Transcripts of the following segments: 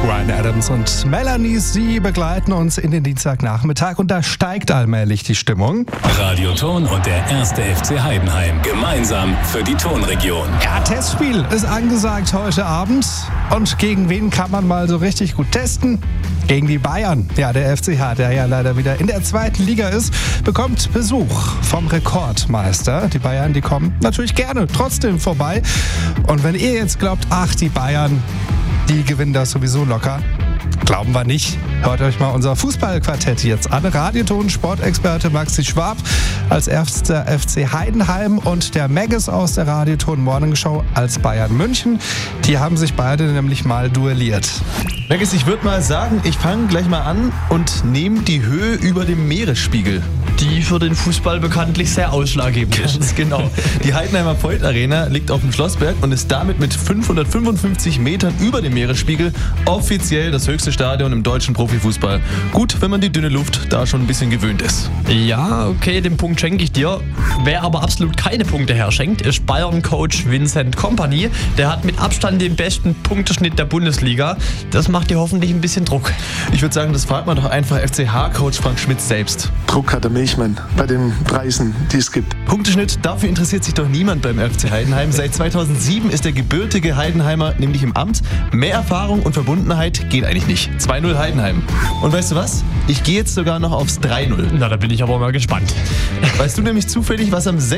Bryan Adams und Melanie, sie begleiten uns in den Dienstagnachmittag und da steigt allmählich die Stimmung. Radio Ton und der 1. FC Heidenheim gemeinsam für die Tonregion. Ja, Testspiel ist angesagt heute Abend. Und gegen wen kann man mal so richtig gut testen? Gegen die Bayern. Ja, der FCH, der ja leider wieder in der 2. Liga ist, bekommt Besuch vom Rekordmeister. Die Bayern, die kommen natürlich gerne trotzdem vorbei. Und wenn ihr jetzt glaubt, ach, die Bayern, die gewinnen das sowieso locker, glauben wir nicht. Hört euch mal unser Fußballquartett jetzt an. Radioton Sportexperte Maxi Schwab als erster FC Heidenheim und der Maggis aus der Radioton Morning Show als Bayern München. Die haben sich beide nämlich mal duelliert. Maggis, ich würde mal sagen, ich fange gleich mal an und nehme die Höhe über dem Meeresspiegel. Die für den Fußball bekanntlich sehr ausschlaggebend ist. Ganz genau. Die Heidenheimer Voigt Arena liegt auf dem Schlossberg und ist damit mit 555 Metern über dem Meeresspiegel offiziell das höchste Stadion im deutschen Profifußball. Gut, wenn man die dünne Luft da schon ein bisschen gewöhnt ist. Ja, okay, den Punkt schenke ich dir. Wer aber absolut keine Punkte herschenkt, ist Bayern-Coach Vincent Kompany. Der hat mit Abstand den besten Punkteschnitt der Bundesliga. Das macht dir hoffentlich ein bisschen Druck. Ich würde sagen, das fragt man doch einfach FCH-Coach Frank Schmidt selbst. Druck hat der Milchmann bei den Preisen, die es gibt. Punkteschnitt, dafür interessiert sich doch niemand beim FC Heidenheim. Seit 2007 ist der gebürtige Heidenheimer nämlich im Amt. Mehr Erfahrung und Verbundenheit geht eigentlich nicht. 2-0 Heidenheim. Und weißt du was? Ich gehe jetzt sogar noch aufs 3-0. Na, da bin ich aber mal gespannt. Weißt du nämlich zufällig, was am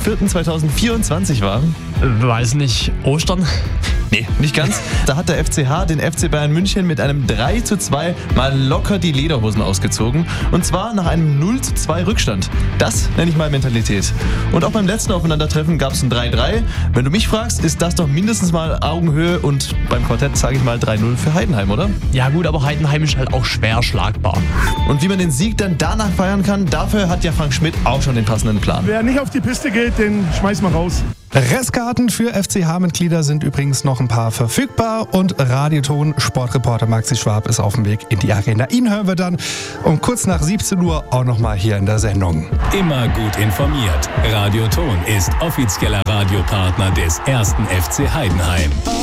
6.4.2024 war? Weiß nicht. Ostern? Nee, nicht ganz. Da hat der FCH den FC Bayern München mit einem 3:2 mal locker die Lederhosen ausgezogen. Und zwar nach einem 0:2 Rückstand. Das nenne ich mal Mentalität. Und auch beim letzten Aufeinandertreffen gab es ein 3:3. Wenn du mich fragst, ist das doch mindestens mal Augenhöhe und beim Quartett sage ich mal 3-0 für Heidenheim, oder? Ja gut, aber Heidenheim ist halt auch schwer schlagbar. Und wie man den Sieg dann danach feiern kann, dafür hat ja Frank Schmidt auch schon den passenden Plan. Wer nicht auf die Piste geht, den schmeißen wir raus. Restkarten für FCH-Mitglieder sind übrigens noch ein paar verfügbar und Radioton Sportreporter Maxi Schwab ist auf dem Weg in die Arena. Ihn hören wir dann um kurz nach 17 Uhr auch nochmal hier in der Sendung. Immer gut informiert. Radio Ton ist offizieller Radiopartner des 1. FC Heidenheim.